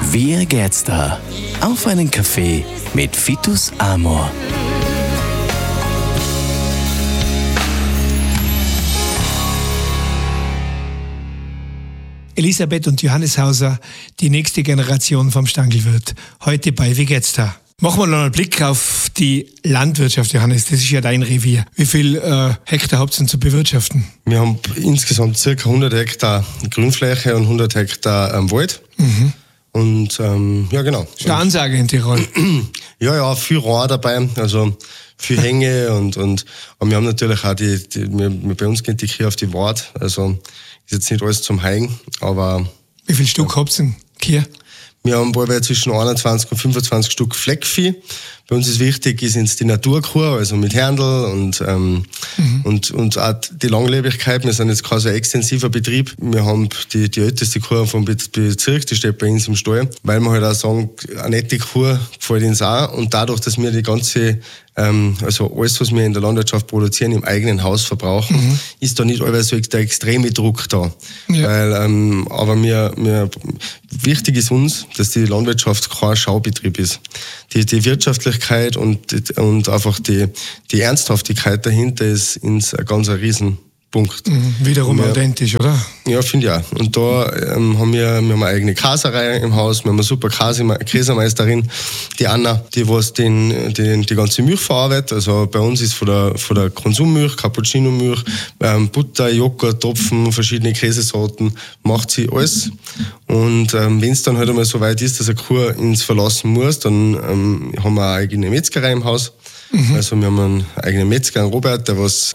Wie geht's da? Auf einen Kaffee mit Vitus Amor. Elisabeth und Johannes Hauser, die nächste Generation vom Stangelwirt. Heute bei Wie geht's da? Machen wir noch einen Blick auf die Landwirtschaft, Johannes. Das ist ja dein Revier. Wie viel Hektar habt ihr denn zu bewirtschaften? Wir haben insgesamt ca. 100 Hektar Grünfläche und 100 Hektar Wald. Mhm. Und ja, genau. Das ist eine Ansage in Tirol. Ja, viel Rohr dabei, also viel Hänge und wir haben natürlich auch bei uns geht die Kühe auf die Wart, also ist jetzt nicht alles zum Heigen, aber... Wie viel Stück habt ihr denn, Kühe? Wir haben bald zwischen 21 und 25 Stück Fleckvieh. Bei uns ist wichtig, ist die Naturkuh, also mit Herndl und auch die Langlebigkeit. Wir sind jetzt kein so extensiver Betrieb. Wir haben die älteste Kuh vom Bezirk, die steht bei uns im Stall, weil wir halt auch sagen, eine nette Kuh gefällt uns auch. Und dadurch, dass wir die ganze, also alles, was wir in der Landwirtschaft produzieren, im eigenen Haus verbrauchen, ist da nicht allweil so der extreme Druck da. Ja. Weil, aber wichtig ist uns, dass die Landwirtschaft kein Schaubetrieb ist. Die Wirtschaftlichkeit und einfach die Ernsthaftigkeit dahinter ist ins ein ganz Riesenpunkt. Wiederum authentisch, oder? Ja, finde ich auch. Und da haben wir eine eigene Käserei im Haus, wir haben eine super Käsemeisterin, die Anna, die die ganze Milch verarbeitet. Also bei uns ist von der Konsummilch, Cappuccino-Milch, Butter, Joghurt, Topfen, verschiedene Käsesorten, macht sie alles. Und wenn es dann halt einmal so weit ist, dass eine Kuh ins verlassen muss, dann haben wir eine eigene Metzgerei im Haus. Also wir haben einen eigenen Metzger, einen Robert, der sich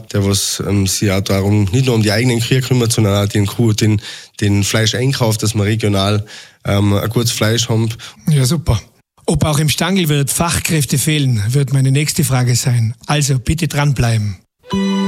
auch darum nicht nur um die eigenen Kühe kümmert, sondern auch den Fleisch einkauft, dass wir regional ein gutes Fleisch haben. Ja, super. Ob auch im Stangelwirt Fachkräfte fehlen, wird meine nächste Frage sein. Also bitte dranbleiben.